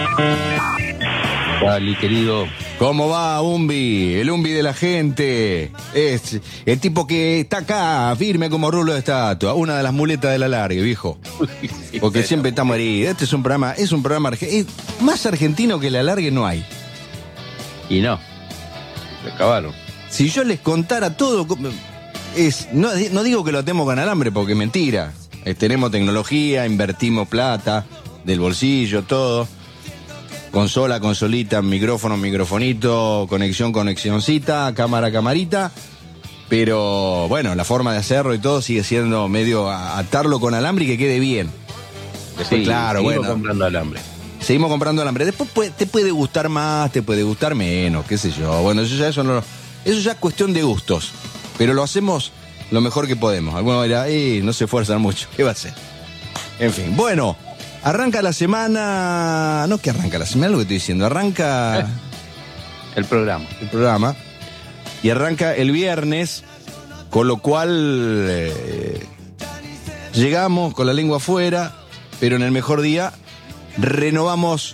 Dale, querido. ¿Cómo va, Umbi? El Umbi de la gente. Es el tipo que está acá, firme como rulo de estatua. Una de las muletas del alargue, viejo. Porque siempre estamos ahí. Este es un programa más argentino que el alargue no hay. Y no. Se acabaron. Si yo les contara todo, no digo que lo hacemos con alambre, porque es mentira. Tenemos tecnología, invertimos plata, del bolsillo, todo. Consola, consolita, micrófono, microfonito, conexioncita, cámara, camarita. Pero bueno, la forma de hacerlo y todo sigue siendo medio atarlo con alambre y que quede bien. Después, sí, claro, seguimos bueno. comprando alambre. Seguimos comprando alambre. Después te puede gustar más, te puede gustar menos, qué sé yo. Bueno, eso ya es cuestión de gustos. Pero lo hacemos lo mejor que podemos. Algunos dirán, no se esfuerzan mucho. ¿Qué va a hacer? En fin, bueno. Arranca la semana... No que arranca la semana, lo que estoy diciendo. Arranca... El programa. El programa. Y arranca el viernes, con lo cual llegamos con la lengua afuera, pero en el mejor día renovamos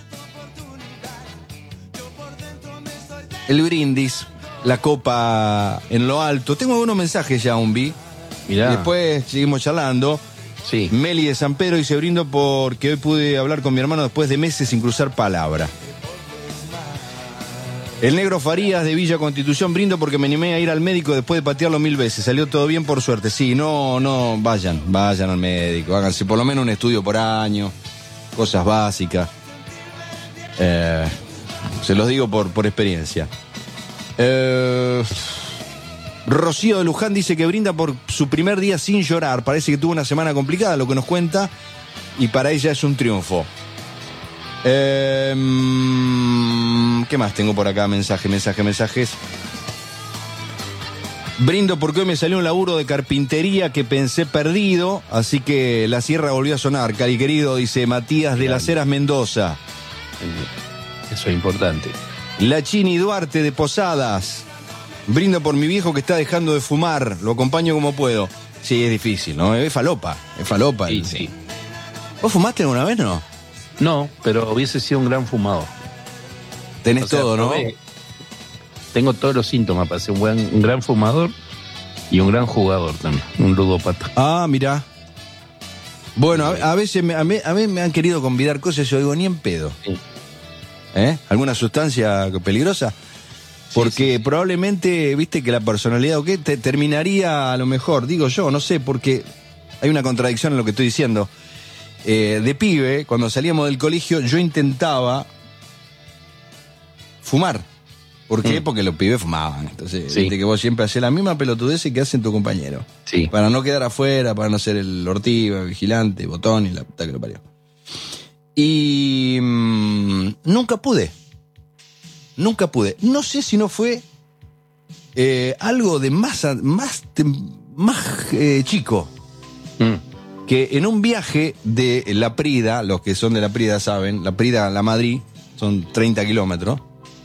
el brindis, la copa en lo alto. Tengo algunos mensajes ya, Umbi. Mirá. Después seguimos charlando. Sí. Meli de San Pedro dice: brindo porque hoy pude hablar con mi hermano después de meses sin cruzar palabra. El negro Farías de Villa Constitución: brindo porque me animé a ir al médico después de patearlo 1000 veces. Salió todo bien por suerte. Sí, no, vayan al médico. Háganse por lo menos un estudio por año. Cosas básicas. Se los digo por experiencia. Rocío de Luján dice que brinda por su primer día sin llorar. Parece que tuvo una semana complicada, lo que nos cuenta, y para ella es un triunfo. ¿Qué más tengo por acá? Mensajes. Brindo porque hoy me salió un laburo de carpintería que pensé perdido, así que la sierra volvió a sonar. Cari querido, dice Matías de las Heras Mendoza. Eso es importante. La Chini Duarte de Posadas: brindo por mi viejo que está dejando de fumar. Lo acompaño como puedo. Sí, es difícil, ¿no? Es falopa. Sí, sí. ¿Vos fumaste alguna vez, no? No, pero hubiese sido un gran fumador. Tenés todo, ¿no? Tengo todos los síntomas para ser un gran fumador y un gran jugador también. Un ludópata. Ah, mirá. Bueno, a veces a mí me han querido convidar cosas y yo digo, ni en pedo. Sí. ¿Alguna sustancia peligrosa? Porque sí. Probablemente, viste, que la personalidad o qué te terminaría a lo mejor, digo yo, no sé, porque hay una contradicción en lo que estoy diciendo. De pibe, cuando salíamos del colegio, yo intentaba fumar. ¿Por qué? Porque los pibes fumaban. Entonces, sí. Viste que vos siempre haces la misma pelotudez que hacen tu compañero. Sí. Para no quedar afuera, para no ser el ortiva, vigilante, botón y la puta que lo parió. Y nunca pude. No sé si no fue algo de más chico. Que en un viaje de La Prida, los que son de La Prida saben, La Prida a La Madrid, son 30 kilómetros.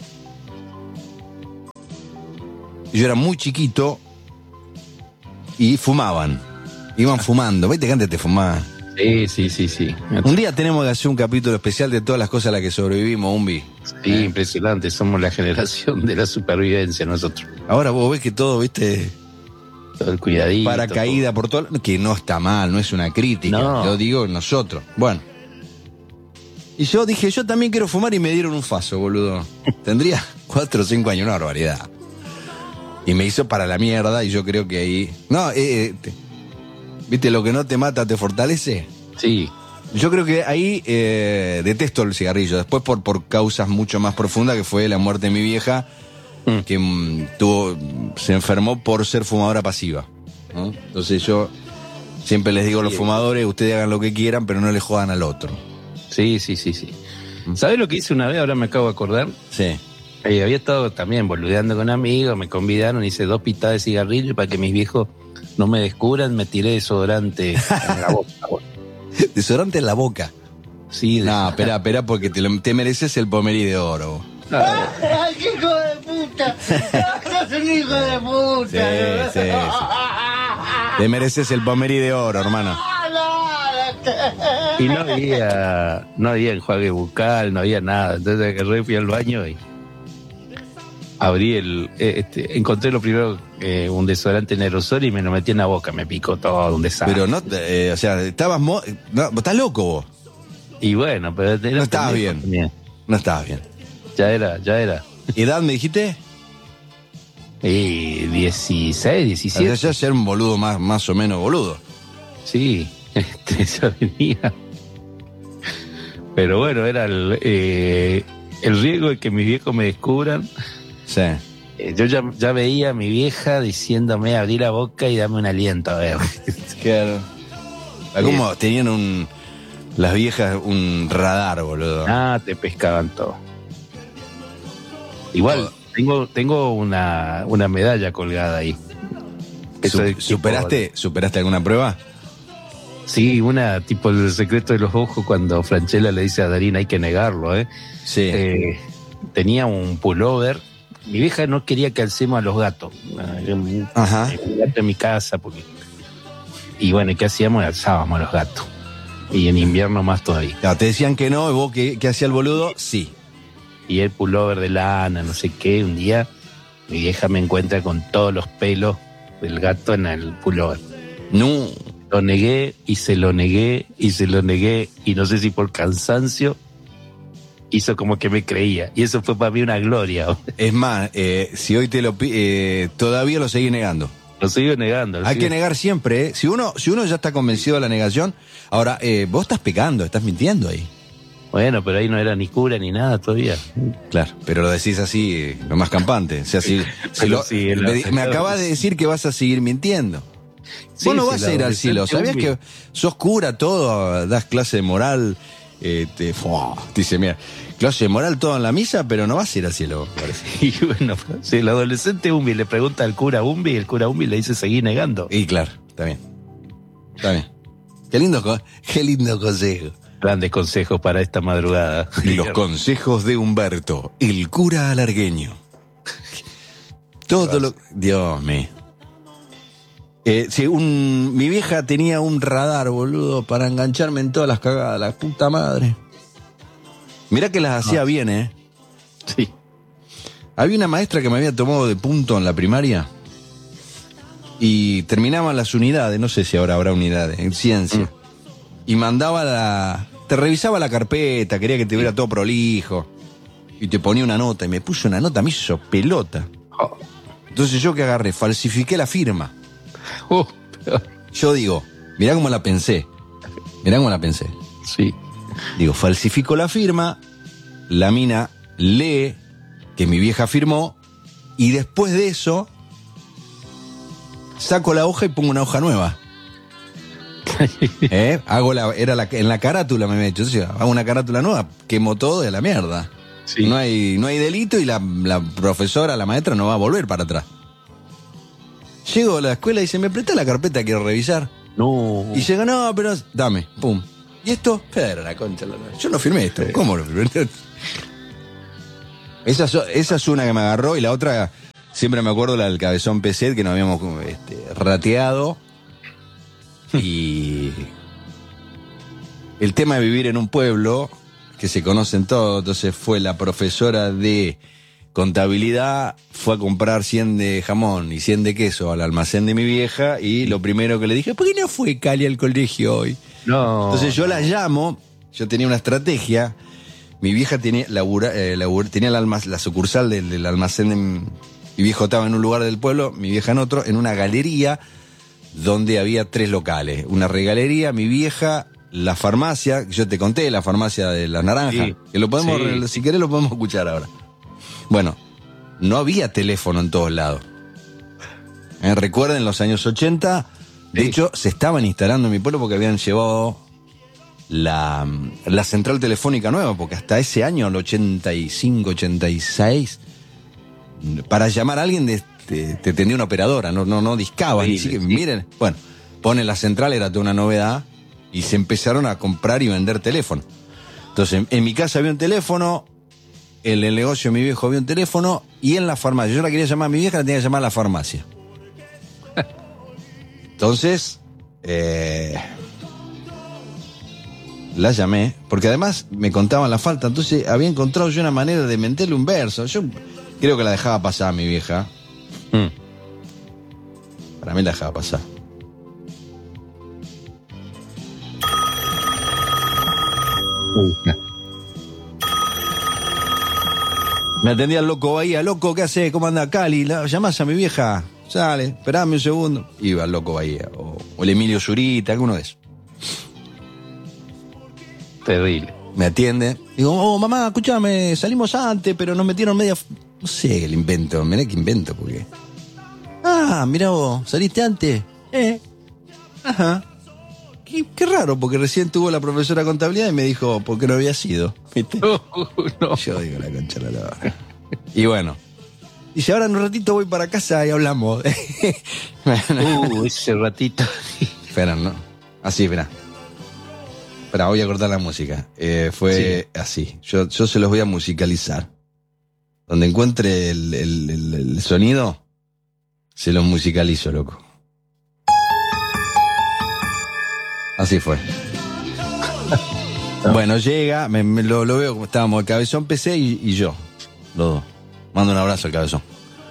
Yo era muy chiquito y fumaban. Iban fumando. ¿Viste que antes te fumaban? Sí. Un día tenemos que hacer un capítulo especial de todas las cosas a las que sobrevivimos, Umbi. Sí, impresionante. Somos la generación de la supervivencia nosotros. Ahora vos ves que todo, viste, todo el cuidadito. Paracaídas por todo. Que no está mal, no es una crítica. No. Yo digo nosotros. Bueno. Y yo dije, yo también quiero fumar y me dieron un faso, boludo. Tendría 4 o 5 años, una barbaridad. Y me hizo para la mierda y yo creo que ahí... No, ¿viste? Lo que no te mata te fortalece. Sí. Yo creo que ahí detesto el cigarrillo. Después por causas mucho más profundas, que fue la muerte de mi vieja, que se enfermó por ser fumadora pasiva, ¿no? Entonces yo siempre les digo a los fumadores, ustedes hagan lo que quieran, pero no le jodan al otro. Sí. ¿Sabés lo que hice una vez? Ahora me acabo de acordar. Sí. Había estado también boludeando con amigos, me convidaron, hice 2 pitadas de cigarrillo y para que mis viejos no me descubran, me tiré desodorante en la boca. Desodorante en la boca. Sí. No, espera, porque te mereces el Pomerí de oro. ¡Ay, qué hijo de puta! ¡Sos un hijo de puta! Sí. Te mereces el Pomerí de oro, hermano. No, puta. Y no había enjuague bucal, no había nada. Entonces agarré, fui al baño y abrí encontré lo primero, un desodorante en aerosol y me lo metí en la boca, me picó todo, un desastre. Pero no, o sea, estabas... no, estás loco vos. Y bueno, pero era No estabas pendejo bien. también. No estabas bien. Ya era. ¿Edad me dijiste? 16, O sea, 17. ya ser un boludo más o menos boludo. Sí, ya venía. Pero bueno, era el riesgo de que mis viejos me descubran. Sí. Yo ya veía a mi vieja diciéndome abrí la boca y dame un aliento, a ver. Claro. ¿Cómo tenían las viejas un radar, boludo? Te pescaban todo. Igual, tengo una medalla colgada ahí. Eso es tipo- ¿Superaste alguna prueba? Sí, una tipo el secreto de los ojos cuando Franchella le dice a Darín hay que negarlo, ¿eh? Sí. Tenía un pullover. Mi vieja no quería que alcemos a los gatos. Ajá. Un gato en mi casa. Y bueno, ¿qué hacíamos? Alzábamos a los gatos. Y en invierno más todavía. Claro, te decían que no, y vos que hacía el boludo, sí. Y el pullover de lana, no sé qué. Un día mi vieja me encuentra con todos los pelos del gato en el pullover. No. Lo negué y se lo negué y se lo negué. Y no sé si por cansancio hizo como que me creía. Y eso fue para mí una gloria. Es más, si hoy te lo todavía lo seguís negando. Lo sigo negando. Hay que negar siempre, ¿eh? Si uno ya está convencido de la negación, ahora, vos estás pecando, estás mintiendo ahí. Bueno, pero ahí no era ni cura ni nada todavía. Claro, pero lo decís así, lo más campante. O sea, me acabas de decir que vas a seguir mintiendo. Sí, vos no sí, vas la a ir al cielo. ¿Sabías adolescencia que sos cura todo? Das clase de moral. Dice, mira, clase de moral todo en la misa, pero no vas a ir al cielo, parece. Y bueno, si el adolescente Umbi le pregunta al cura Umbi, el cura Umbi le dice seguir negando. Y claro, está bien. Está bien. Qué lindo consejo. Grandes consejos para esta madrugada. Los consejos de Humberto, el cura alargueño. Todo lo... Dios mío. Mi vieja tenía un radar, boludo, para engancharme en todas las cagadas, la puta madre. Mirá que las hacía bien, ¿eh? Sí. Había una maestra que me había tomado de punto en la primaria y terminaban las unidades, no sé si ahora habrá unidades, en ciencia. Y te revisaba la carpeta, quería que te viera todo prolijo. Y te ponía una nota, y me puso una nota, me hizo pelota. Entonces yo que agarré, falsifiqué la firma. Yo digo, mirá cómo la pensé. Sí. Digo, falsifico la firma, la mina lee que mi vieja firmó, y después de eso, saco la hoja y pongo una hoja nueva. En la carátula me he hecho, entonces hago una carátula nueva, quemo todo de la mierda. Sí. No hay delito y la profesora, la maestra no va a volver para atrás. Llego a la escuela y dice, ¿me presta la carpeta? Quiero revisar. No. Y llega, no, pero dame, pum. ¿Y esto? Pero la concha, yo no firmé esto. ¿Cómo lo firmé? Esa es una que me agarró, y la otra, siempre me acuerdo, la del cabezón Peset, que nos habíamos rateado. Y el tema de vivir en un pueblo que se conocen todos, entonces fue la profesora de contabilidad, fue a comprar 100 de jamón y 100 de queso al almacén de mi vieja, y lo primero que le dije, ¿por qué no fue Cali al colegio hoy? No. Entonces yo la llamo, yo tenía una estrategia, mi vieja tenía la sucursal del almacén de mi viejo, estaba en un lugar del pueblo, mi vieja en otro, en una galería donde había 3 locales, una regalería, mi vieja, la farmacia, yo te conté, la farmacia de la naranja, sí, que lo podemos, sí. Si querés lo podemos escuchar ahora. Bueno, no había teléfono en todos lados. Recuerden los años 80, de hecho se estaban instalando en mi pueblo porque habían llevado la central telefónica nueva, porque hasta ese año, el 85, 86, para llamar a alguien te tendía una operadora, no discaba. Sí. Miren, bueno, pone la central, era toda una novedad, y se empezaron a comprar y vender teléfono. Entonces, en mi casa había un teléfono, en el negocio de mi viejo había un teléfono, y en la farmacia, yo la quería llamar a mi vieja, la tenía que llamar a la farmacia. Entonces, la llamé, porque además me contaban la falta, entonces había encontrado yo una manera de meterle un verso. Yo creo que la dejaba pasar a mi vieja. Para mí la dejaba pasar. Me atendía el loco Bahía. Loco, ¿qué hace? ¿Cómo anda Cali? ¿Llamás a mi vieja? Sale, esperame un segundo. Iba el loco Bahía. O el Emilio Zurita, alguno de esos. Terrible. Me atiende. Digo, mamá, escúchame, salimos antes, pero nos metieron media... No sé el invento, mirá qué invento, porque... Ah, mirá vos, ¿saliste antes? Ajá. Qué raro, porque recién tuvo la profesora de contabilidad y me dijo, ¿por qué no había sido? ¿Viste? No. Yo digo, la concha de la lora. Y bueno. Dice, ahora en un ratito voy para casa y hablamos. Ese ratito. Espera, ¿no? Así, espera. Espera, voy a cortar la música. Fue así. Yo se los voy a musicalizar. Donde encuentre el sonido, se los musicalizo, loco. Así fue. Bueno, llega, lo veo como estábamos, el Cabezón PC y yo, los dos. Mando un abrazo al Cabezón.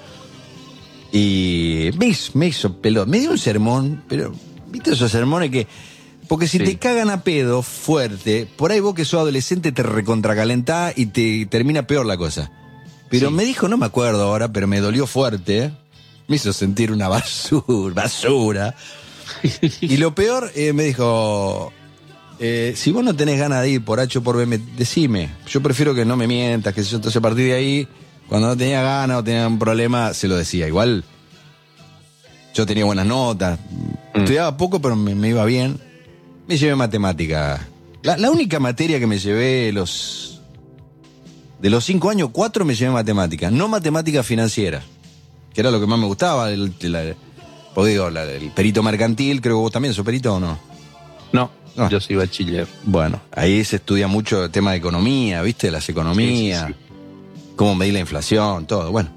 Y me hizo pelota, me dio un sermón, pero, ¿viste esos sermones que... Porque si te cagan a pedo fuerte, por ahí vos que sos adolescente te recontracalentás y te termina peor la cosa. Pero me dijo, no me acuerdo ahora, pero me dolió fuerte, me hizo sentir una basura. Y lo peor, me dijo, si vos no tenés ganas de ir por H o por B, decime. Yo prefiero que no me mientas, que yo. Entonces a partir de ahí, cuando no tenía ganas o tenía un problema, se lo decía. Igual, yo tenía buenas notas, estudiaba poco, pero me iba bien. Me llevé matemática. La única materia que me llevé de los 5 años, 4 me llevé matemática. No matemática financiera, que era lo que más me gustaba. El perito mercantil, creo que vos también sos perito o no. No, yo soy bachiller. Bueno, ahí se estudia mucho el tema de economía, ¿viste? Las economías, sí. Cómo medir la inflación, todo, bueno.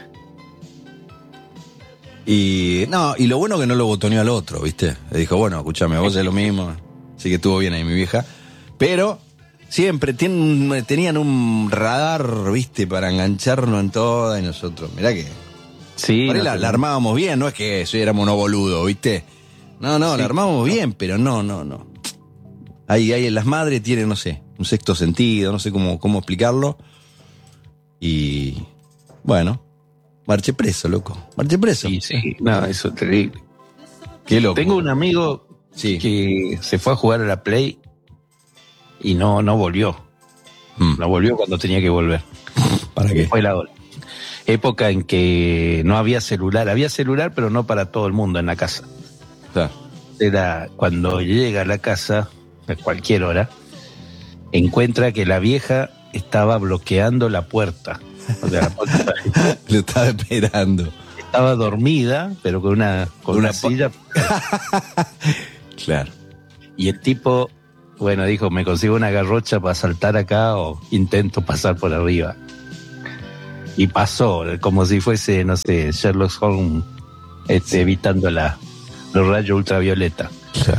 Y lo bueno que no lo botoneó al otro, ¿viste? Le dijo, bueno, escúchame, vos es lo mismo. Así que estuvo bien ahí mi vieja. Pero siempre tenían un radar, ¿viste? Para engancharnos en todas y nosotros. Mirá que... Sí. Por ahí la armábamos bien, no es que éramos unos boludos, ¿viste? No, la armábamos bien, pero no. Ahí las madres tienen, no sé, un sexto sentido, no sé cómo explicarlo. Y bueno, marché preso, loco. Marché preso. Sí, no, eso es terrible. Qué loco. Tengo un amigo que se fue a jugar a la Play y no volvió. No volvió cuando tenía que volver. ¿Para qué? Fue la hora. Época en que no había celular. Había celular, pero no para todo el mundo en la casa. Claro. Era cuando llega a la casa, a cualquier hora, encuentra que la vieja estaba bloqueando la puerta. O sea, la puerta lo estaba esperando. Estaba dormida, pero con una silla. Claro. Y el tipo, bueno, dijo, me consigo una garrocha para saltar acá o intento pasar por arriba. Y pasó, como si fuese, no sé, Sherlock Holmes evitando los rayos ultravioleta. Claro.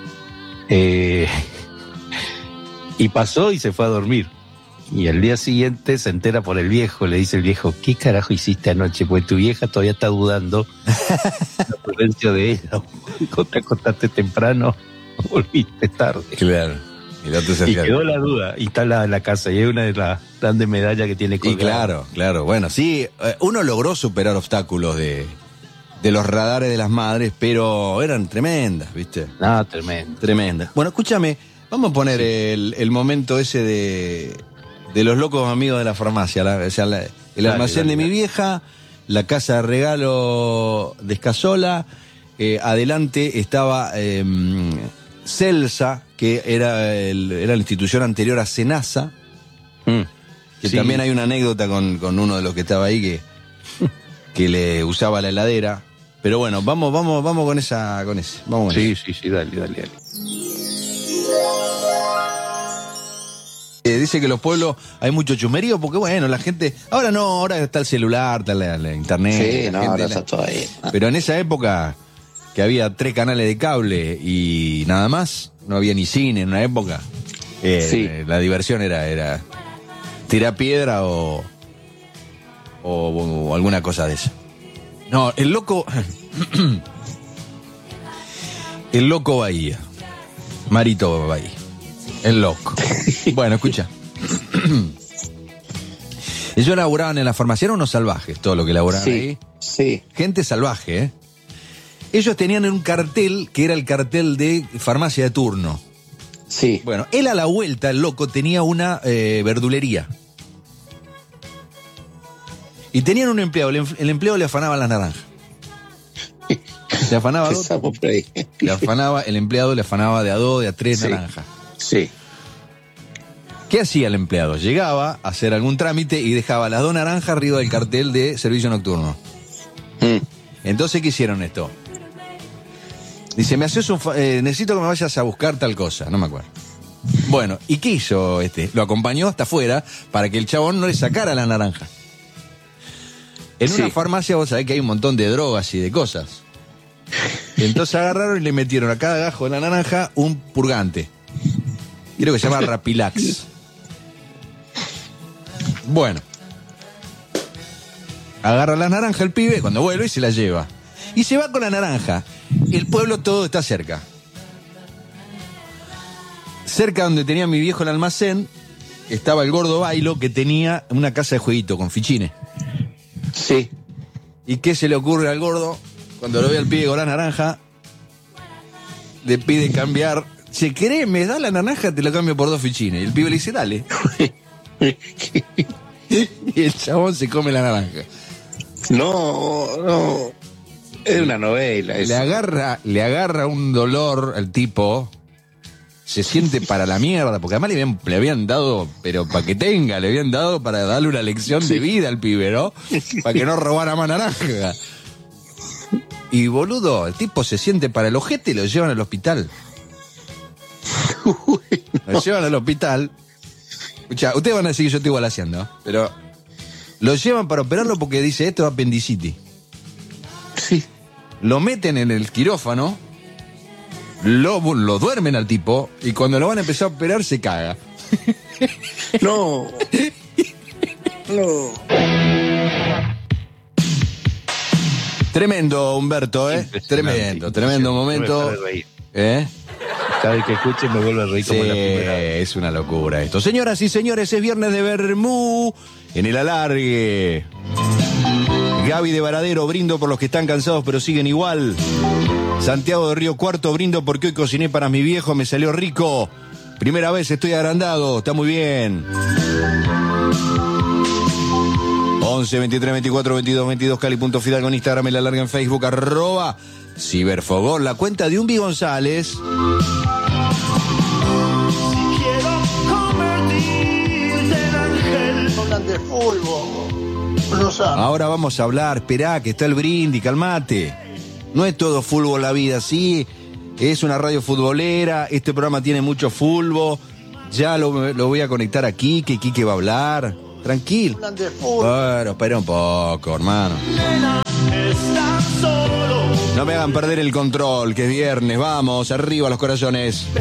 Y pasó y se fue a dormir. Y al día siguiente se entera por el viejo, le dice el viejo, ¿qué carajo hiciste anoche? Pues tu vieja todavía está dudando la prudencia de ella. Te acostaste temprano, volviste tarde. Claro. Y quedó la duda, y está la casa, y es una de las grandes medallas que tiene colgada. Y claro, bueno, sí, uno logró superar obstáculos de los radares de las madres, pero eran tremendas, ¿viste? No, tremendas. Bueno, escúchame, vamos a poner el momento ese de los locos amigos de la farmacia, el almacén de mi vieja, la casa de regalo de Escasola, adelante estaba Celsa, que era la institución anterior a Senasa, que también hay una anécdota con uno de los que estaba ahí que le usaba la heladera. Pero bueno, vamos con ese. Vamos con sí, dale. Dice que en los pueblos hay mucho chusmerío porque bueno, la gente... Ahora está el celular, está la internet. Sí, ahora está todo ahí. Pero en esa época que había 3 canales de cable y nada más, no había ni cine en una época. Sí. La diversión era tirar piedra o alguna cosa de esa. No, el loco Bahía. Marito Bahía. El loco. Bueno, escucha. Ellos laburaban en la farmacia, eran unos salvajes, todo lo que laburaban ahí. Sí. Gente salvaje, ¿eh? Ellos tenían un cartel que era el cartel de farmacia de turno. Sí. Bueno, él a la vuelta, el loco, tenía una verdulería. Y tenían un empleado, el empleado le afanaba las naranjas. Le afanaba dos, el empleado le afanaba de a dos, de a tres naranjas. Sí. ¿Qué hacía el empleado? Llegaba a hacer algún trámite y dejaba las 2 naranjas arriba del cartel de servicio nocturno. Entonces, ¿qué hicieron esto? Dice, necesito que me vayas a buscar tal cosa, no me acuerdo. Bueno, ¿y qué hizo este? Lo acompañó hasta afuera para que el chabón no le sacara la naranja. En una farmacia vos sabés que hay un montón de drogas y de cosas. Entonces agarraron y le metieron a cada gajo de la naranja un purgante. Creo que se llama Rapilax. Bueno. Agarra la naranja el pibe cuando vuelve y se la lleva. Y se va con la naranja. El pueblo todo está cerca. Cerca donde tenía mi viejo el almacén, estaba el gordo Bailo que tenía una casa de jueguito con fichines. Sí. ¿Y qué se le ocurre al gordo? Cuando lo ve al pibe con la naranja, le pide cambiar. Si querés, me da la naranja, te la cambio por 2 fichines. Y el pibe le dice, dale. Y el chabón se come la naranja. No. Es una novela. Le agarra un dolor al tipo. Se siente para la mierda, porque además le habían dado, pero para que tenga, le habían dado para darle una lección de vida al pibe, ¿no? Para que no robara más naranja. Y boludo, el tipo se siente para el ojete y lo llevan al hospital. Lo llevan al hospital. Escucha, ustedes van a decir que yo estoy balaseando, pero lo llevan para operarlo porque dice, esto es apendicitis. Sí. Lo meten en el quirófano, lo duermen al tipo, y cuando lo van a empezar a operar se caga. No. Tremendo, Humberto, ¿eh? Tremendo momento. Cada vez que escuche me vuelve a reír como la primera vez. Es una locura esto. Señoras y señores, es viernes de Bermú en el alargue. Gaby de Varadero, brindo por los que están cansados pero siguen igual. Santiago de Río Cuarto, brindo porque hoy cociné para mi viejo, me salió rico. Primera vez estoy agrandado, está muy bien. 11 23 24 22 22 Cali.Fidalgo en Instagram, el alargue en Facebook, @Ciberfogón, la cuenta de Umbi González. De fútbol. No sabe. Ahora vamos a hablar, esperá, que está el brindis, calmate. No es todo fútbol la vida, sí. Es una radio futbolera, este programa tiene mucho fútbol. Ya lo voy a conectar aquí, que Quique va a hablar. Tranquilo. De fútbol. Bueno, espera un poco, hermano. No me hagan perder el control, que es viernes. Vamos, arriba los corazones.